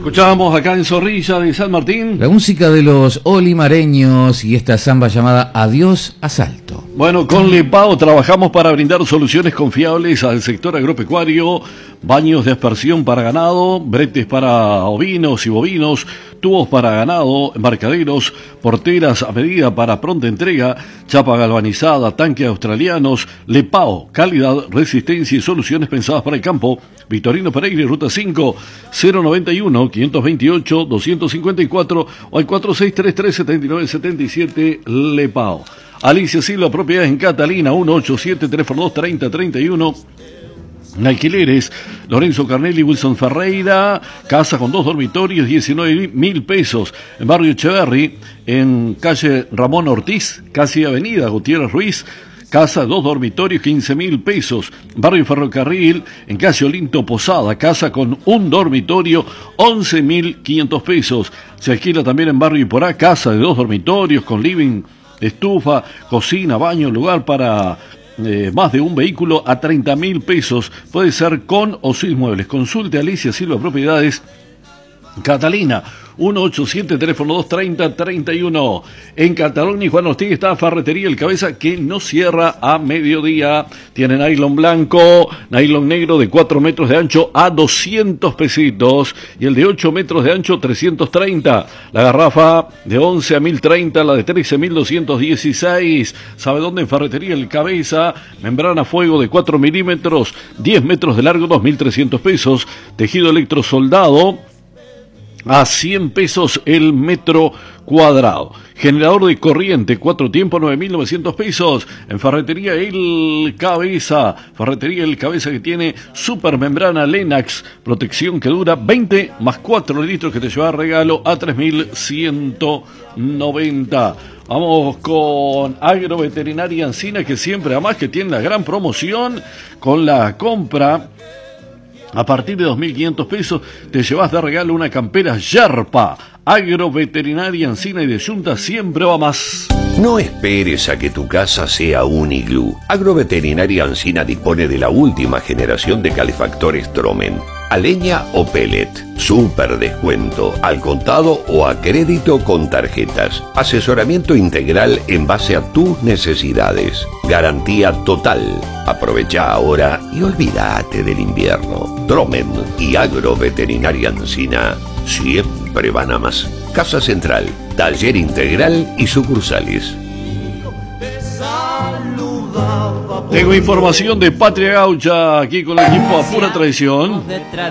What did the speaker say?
Escuchábamos acá en Zorrilla de San Martín la música de los olimareños y esta samba llamada Adiós Asalto. Bueno, con Lepao trabajamos para brindar soluciones confiables al sector agropecuario, baños de aspersión para ganado, bretes para ovinos y bovinos, tubos para ganado, embarcaderos, porteras a medida para pronta entrega, chapa galvanizada, tanques australianos. Lepao, calidad, resistencia y soluciones pensadas para el campo. Victorino Pereira, Ruta 5, 091 528 254 o al 4633 7977 Lepao. Alicia Silva, propiedades en Catalina, 187-3x2-3031. Alquileres, Lorenzo Carnelli, Wilson Ferreira, casa con 2 dormitorios, 19.000 pesos. En Barrio Echeverri, en calle Ramón Ortiz, casi Avenida Gutiérrez Ruiz, casa 2 dormitorios, 15.000 pesos. Barrio Ferrocarril, en calle Olinto Posada, casa con 1 dormitorio, 11.500 pesos. Se alquila también en Barrio Iporá, casa de 2 dormitorios, con living, estufa, cocina, baño, lugar para más de un vehículo a 30.000 pesos. Puede ser con o sin muebles. Consulte Alicia Silva Propiedades Catalina, 187-3x2-3031. En Cataluña, Juan Ortiz está Ferretería El Cabeza, que no cierra a mediodía. Tiene nylon blanco, nylon negro de 4 metros de ancho a 200 pesitos y el de 8 metros de ancho 330. La garrafa de 11 a 1030, la de 13 a 1216. ¿Sabe dónde? En Ferretería El Cabeza. Membrana fuego de 4 milímetros, 10 metros de largo, 2.300 pesos. Tejido electrosoldado a 100 pesos el metro cuadrado. Generador de corriente, 4 tiempos, 9.900 pesos. En Ferretería El Cabeza. Ferretería El Cabeza, que tiene super membrana Lennox, protección que dura 20 más 4 litros, que te lleva regalo a 3.190. Vamos con Agroveterinaria Encina, que siempre, además que tiene la gran promoción con la compra a partir de 2.500 pesos, te llevas de regalo una campera Yerpa. Agroveterinaria Encina y de Yunta, siempre va más. No esperes a que tu casa sea un iglú. Agroveterinaria Encina dispone de la última generación de calefactores Tromen. A leña o pellet. Súper descuento, al contado o a crédito con tarjetas. Asesoramiento integral en base a tus necesidades. Garantía total. Aprovecha ahora y olvídate del invierno. Tromen y Agroveterinaria Encina siempre van a más. Casa Central, taller integral y sucursales. Tengo información de Patria Gaucha aquí con el equipo a pura traición.